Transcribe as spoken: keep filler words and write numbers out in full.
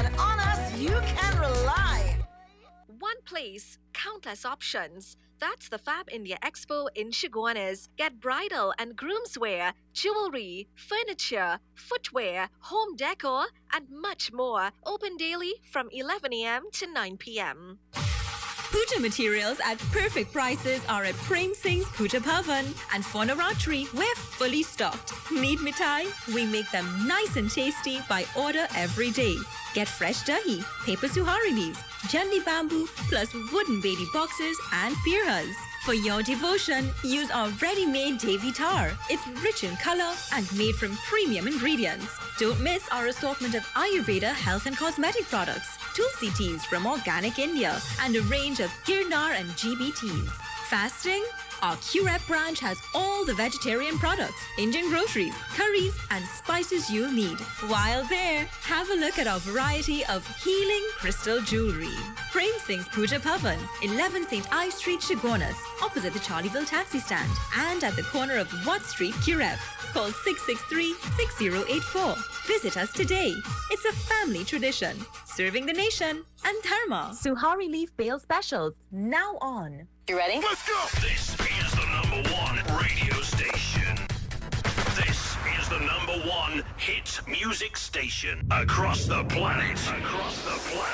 and on us you can rely. One place, countless options. That's the Fab India Expo in Chaguanas. Get bridal and groomswear, jewelry, furniture, footwear, home decor, and much more. Open daily from eleven a m to nine p m Puja materials at perfect prices are at Prem Singh's Puja Bhavan. And for Navratri, we're fully stocked. Need mithai? We make them nice and tasty by order every day. Get fresh dahi, paper suhari leaves, jandi bamboo, plus wooden baby boxes and pirhas. For your devotion, use our ready-made Devi tar. It's rich in color and made from premium ingredients. Don't miss our assortment of Ayurveda health and cosmetic products, Tulsi teas from Organic India, and a range of Girnar and G B teas. Fasting? Our Q R E P branch has all the vegetarian products, Indian groceries, curries, and spices you'll need. While there, have a look at our variety of healing crystal jewelry. Prem Singh's Puja Bhavan, eleven Saint Ives Street, Chaguanas, opposite the Charlieville taxi stand, and at the corner of Watt Street, Q R E P. Call six six three, six zero eight four. Visit us today. It's a family tradition, serving the nation and Dharma. Suhari Leaf Bale Specials, now on. You ready? Let's go! This is the number one radio station. This is the number one hit music station across the planet. Across the planet.